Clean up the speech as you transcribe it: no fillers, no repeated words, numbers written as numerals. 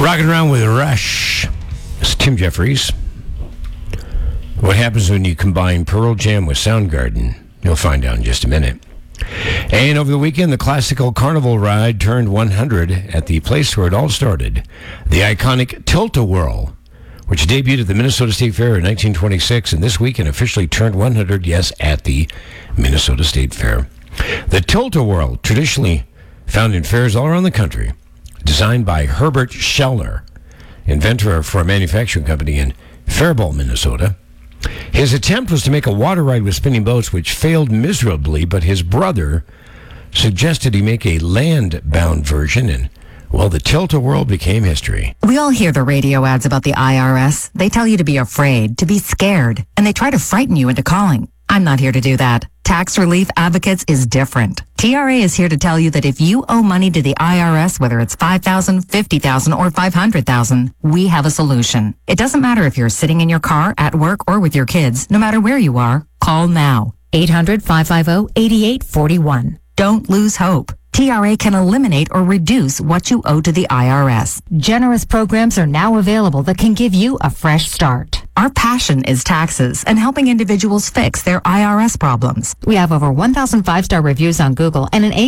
Rocking around with Rush. It's Tim Jeffries. What happens when you combine Pearl Jam with Soundgarden? You'll find out in just a minute. And over the weekend, the classical carnival ride turned 100 at the place where it all started, the iconic Tilt-A-Whirl, which debuted at the Minnesota State Fair in 1926, and this weekend officially turned 100, yes, at the Minnesota State Fair. The Tilt-A-Whirl, traditionally found in fairs all around the country, designed by Herbert Schellner, inventor for a manufacturing company in Faribault, Minnesota. His attempt was to make a water ride with spinning boats, which failed miserably, but his brother suggested he make a land-bound version, and, well, the Tilt-A-Whirl became history. We all hear the radio ads about the IRS. They tell you to be afraid, to be scared, and they try to frighten you into calling. I'm not here to do that. Tax Relief Advocates is different. TRA is here to tell you that if you owe money to the IRS, whether it's $5,000, $50,000, or $500,000, we have a solution. It doesn't matter if you're sitting in your car, at work, or with your kids. No matter where you are, call now. 800-550-8841. Don't lose hope. TRA can eliminate or reduce what you owe to the IRS. Generous programs are now available that can give you a fresh start. Our passion is taxes and helping individuals fix their IRS problems. We have over 1,000 5-star reviews on Google and an